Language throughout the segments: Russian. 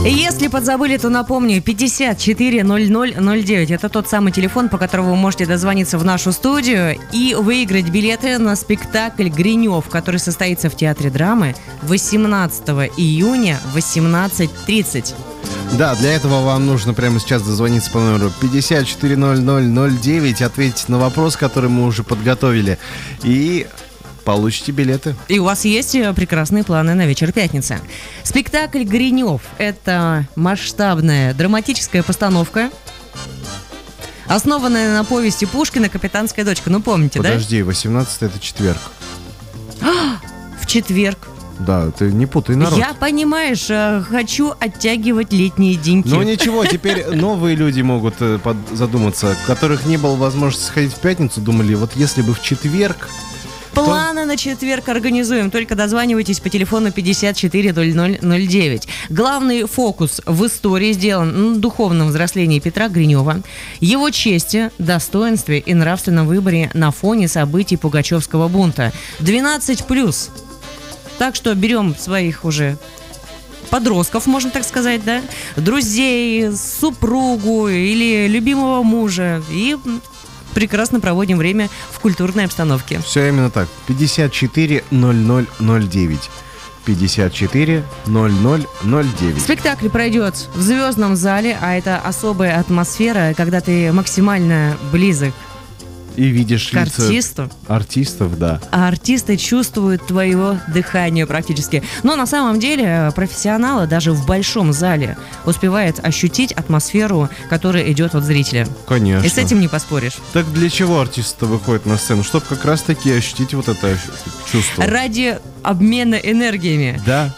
Если подзабыли, то напомню, 540009. Это тот самый телефон, по которому вы можете дозвониться в нашу студию и выиграть билеты на спектакль «Гринев», который состоится в Театре драмы 18 июня в 18:30. Да, для этого вам нужно прямо сейчас дозвониться по номеру 540009, ответить на вопрос, который мы уже подготовили, и получите билеты. И у вас есть прекрасные планы на вечер пятницы. Спектакль «Гринев» — это масштабная драматическая постановка, основанная на повести Пушкина «Капитанская дочка». Ну, помните, Подожди, 18 это четверг. В четверг. Да, ты не путай народ. Я, понимаешь, хочу оттягивать летние деньки. Ну ничего, теперь новые люди могут задуматься, у которых не было возможности сходить в пятницу, думали, вот если бы в четверг... Планы на четверг организуем. Только дозванивайтесь по телефону 540009. Главный фокус в истории сделан на духовном взрослении Петра Гринева, его чести, достоинстве и нравственном выборе на фоне событий Пугачевского бунта. 12+. Так что берем своих уже подростков, можно так сказать, да, друзей, супругу или любимого мужа и прекрасно проводим время в культурной обстановке. Все именно так. 540009. 540009. Спектакль пройдет в Звездном зале, а это особая атмосфера, когда ты максимально близок И видишь к лица артисту, артистов, да. а артисты чувствуют твое дыхание практически. Но на самом деле профессионалы даже в большом зале успевают ощутить атмосферу, которая идет от зрителя. Конечно. И с этим не поспоришь. Так для чего артисты выходят на сцену? Чтобы как раз-таки ощутить вот это чувство. Ради обмена энергиями. Да.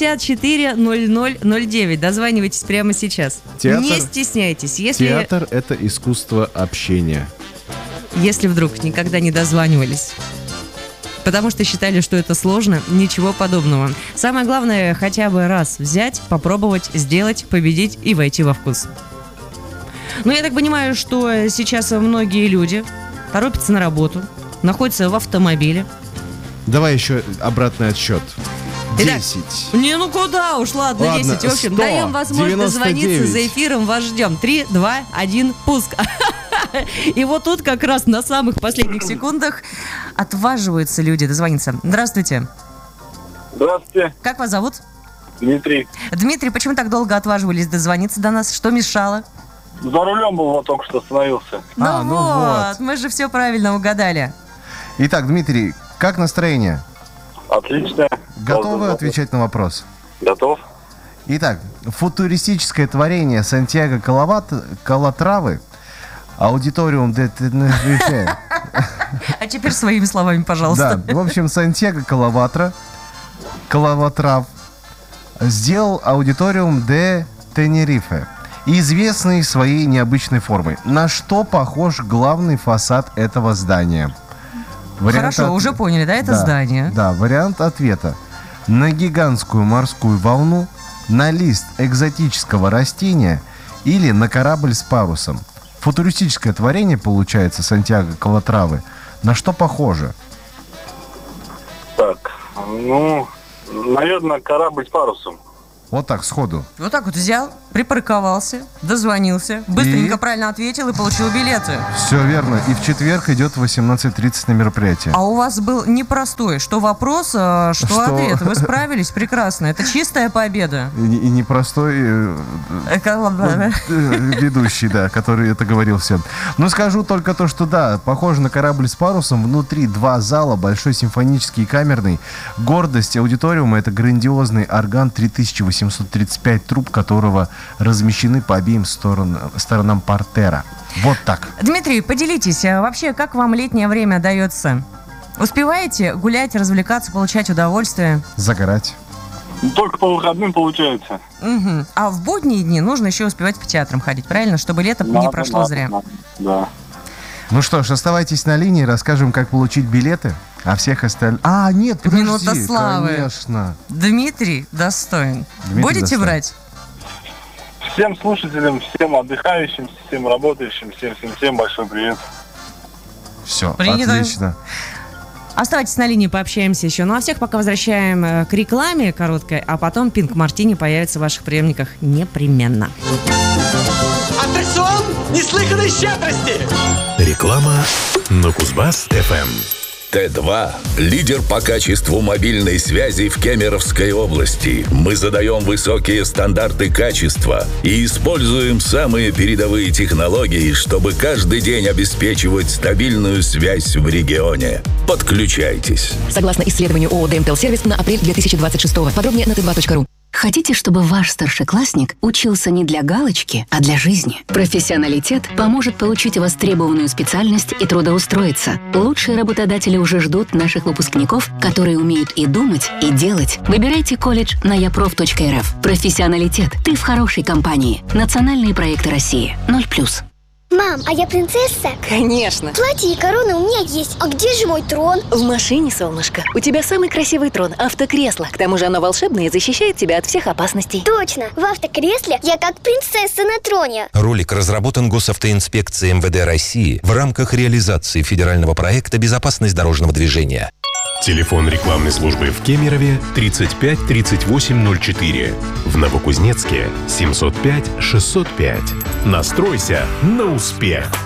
540009. Дозванивайтесь прямо сейчас. Театр. Не стесняйтесь. Театр — это искусство общения. Если вдруг никогда не дозванивались, потому что считали, что это сложно, ничего подобного. Самое главное, хотя бы раз взять, попробовать, сделать, победить и войти во вкус. Но я так понимаю, что сейчас многие люди торопятся на работу, находятся в автомобиле. Давай еще обратный отсчет. Итак, 10. Не, ну куда уж, ладно, 10. В общем, 100, даем возможность дозвониться 99. за эфиром, вас ждем. 3, 2, 1, пуск. И вот тут как раз на самых последних секундах отваживаются люди дозвониться. Здравствуйте. Здравствуйте. Как вас зовут? Дмитрий. Дмитрий, почему так долго отваживались дозвониться до нас? Что мешало? За рулем был, вот только что остановился. А, ну вот. Мы же все правильно угадали. Итак, Дмитрий, как настроение? Отлично. Готовы отвечать на вопрос? Готов. Итак, футуристическое творение Сантьяго Калатравы, аудиториум де Тенерифе. А теперь своими словами, пожалуйста. Да, в общем, Сантьяго Калаватрав сделал аудиториум де Тенерифе, известный своей необычной формой. На что похож главный фасад этого здания? Хорошо, уже поняли, да, это здание? Да, вариант ответа. На гигантскую морскую волну, на лист экзотического растения или на корабль с парусом. Футуристическое творение, получается, Сантьяго Калатравы. На что похоже? Так, ну, наверное, корабль с парусом. Вот так, сходу. Вот так вот взял, припарковался, дозвонился, быстренько правильно ответил и получил билеты. Все верно. И в четверг идет в 18:30 на мероприятие. А у вас был непростой, что вопрос, что ответ. Вы справились прекрасно. Это чистая победа. И непростой ведущий, да, который это говорил всем. Но скажу только то, что да, похоже на корабль с парусом. Внутри 2 зала, большой симфонический и камерный. Гордость аудиториума — это грандиозный орган 3835 труб, которого размещены по обеим сторонам портера. Вот так. Дмитрий, поделитесь, вообще, как вам летнее время дается? Успеваете гулять, развлекаться, получать удовольствие? Загорать. Только по выходным получается. Угу. А в будние дни нужно еще успевать по театрам ходить, правильно? Чтобы лето не прошло зря. Да. Ну что ж, оставайтесь на линии, расскажем, как получить билеты. А всех остальных... А, нет, подожди, Минута славы. Конечно. Дмитрий достоин. Будете брать? Всем слушателям, всем отдыхающим, всем работающим, всем большой привет. Все, Принято. отлично. Оставайтесь на линии, пообщаемся еще. Ну а всех пока возвращаем к рекламе короткой, а потом Пинк Мартини появится в ваших приемниках непременно. Аттракцион неслыханной щедрости! Реклама на Кузбасс-ФМ. Т2 – лидер по качеству мобильной связи в Кемеровской области. Мы задаем высокие стандарты качества и используем самые передовые технологии, чтобы каждый день обеспечивать стабильную связь в регионе. Подключайтесь. Согласно исследованию ООО «ДМТЛ Сервис» на апрель 2026. Подробнее на t2.ru. Хотите, чтобы ваш старшеклассник учился не для галочки, а для жизни? Профессионалитет поможет получить востребованную специальность и трудоустроиться. Лучшие работодатели уже ждут наших выпускников, которые умеют и думать, и делать. Выбирайте колледж на yaprof.rf. Профессионалитет. Ты в хорошей компании. Национальные проекты России. 0+. Мам, а я принцесса? Конечно. Платье и корона у меня есть. А где же мой трон? В машине, солнышко. У тебя самый красивый трон – автокресло. К тому же оно волшебное и защищает тебя от всех опасностей. Точно. В автокресле я как принцесса на троне. Ролик разработан Госавтоинспекцией МВД России в рамках реализации федерального проекта «Безопасность дорожного движения». Телефон рекламной службы в Кемерове 35 38 04. В Новокузнецке 705 605. Настройся на успех!